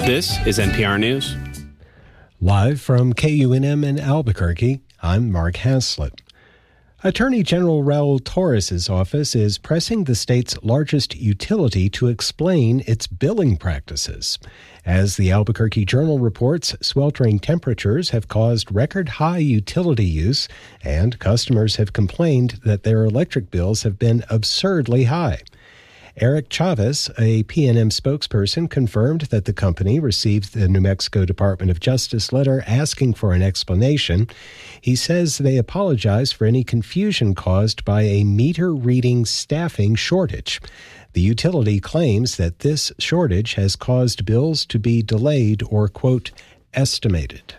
This is NPR News. Live from KUNM in Albuquerque, I'm Mark Haslett. Attorney General Raul Torres' office is pressing the state's largest utility to explain its billing practices. As the Albuquerque Journal reports, sweltering temperatures have caused record-high utility use, and customers have complained that their electric bills have been absurdly high. Eric Chavez, a PNM spokesperson, confirmed that the company received the New Mexico Department of Justice letter asking for an explanation. He says they apologize for any confusion caused by a meter reading staffing shortage. The utility claims that this shortage has caused bills to be delayed or, quote, estimated.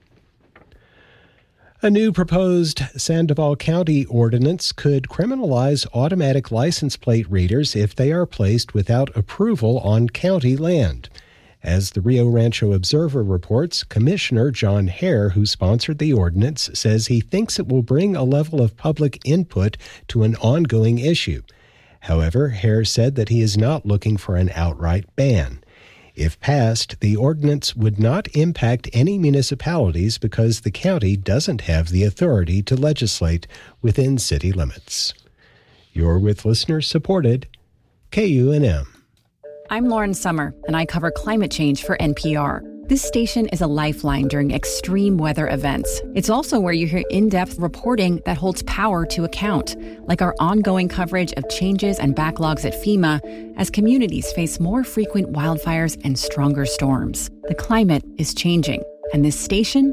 A new proposed Sandoval County ordinance could criminalize automatic license plate readers if they are placed without approval on county land. As the Rio Rancho Observer reports, Commissioner John Hare, who sponsored the ordinance, says he thinks it will bring a level of public input to an ongoing issue. However, Hare said that he is not looking for an outright ban. If passed, the ordinance would not impact any municipalities because the county doesn't have the authority to legislate within city limits. You're with listener-supported KUNM. I'm Lauren Summer, and I cover climate change for NPR. This station is a lifeline during extreme weather events. It's also where you hear in-depth reporting that holds power to account, like our ongoing coverage of changes and backlogs at FEMA as communities face more frequent wildfires and stronger storms. The climate is changing, and this station